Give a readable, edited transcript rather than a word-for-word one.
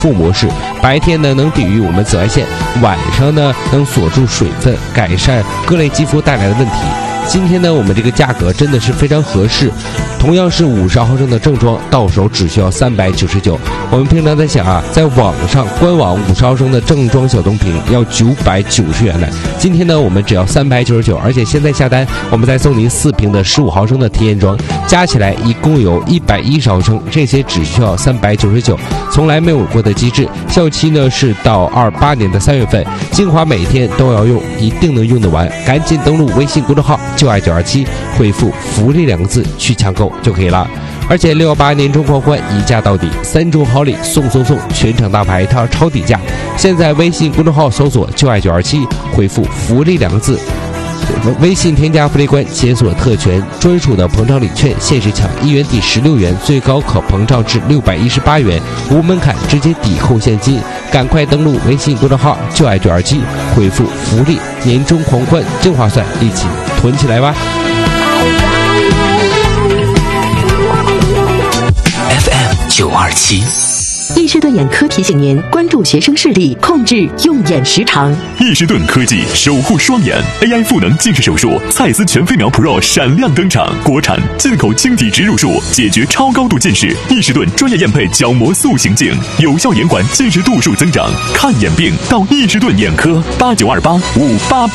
负模式，白天呢能抵御我们紫外线，晚上呢能锁住水分，改善各类肌肤带来的问题。今天呢，我们这个价格真的是非常合适，同样是50毫升的正装，到手只需要399。我们平常在想啊，在网上官网50毫升的正装小棕瓶要990元呢，今天呢我们只要399，而且现在下单，我们再送您4瓶的15毫升的体验装，加起来一共有110毫升，这些只需要399，从来没有过的机制，效期呢是到28年的3月份，精华每天都要用，一定能用得完，赶紧登录微信公众号就爱927，回复福利2个字去抢购就可以了。而且618年终狂欢，一价到底，3重好礼送，全场大牌它超底价。现在微信公众号搜索就爱927，回复福利2个字，微信添加福利官，解锁特权专属的膨胀礼券，限时抢1元抵16元，最高可膨胀至618元，无门槛，直接抵扣现金。赶快登录微信公众号就爱927，回复福利年终狂欢，真划算，一起囤起来吧。 FM 927。 易士顿眼科提醒您关注学生视力，控制用眼时长。 易士顿科技守护双眼 AI 赋能近视手术，蔡司全飞秒 Pro 闪亮登场，国产进口晶体植入术，解决超高度近视。易士顿专业验配角膜塑形镜，有效延缓近视度数增长。看眼病到易士顿眼科，892858。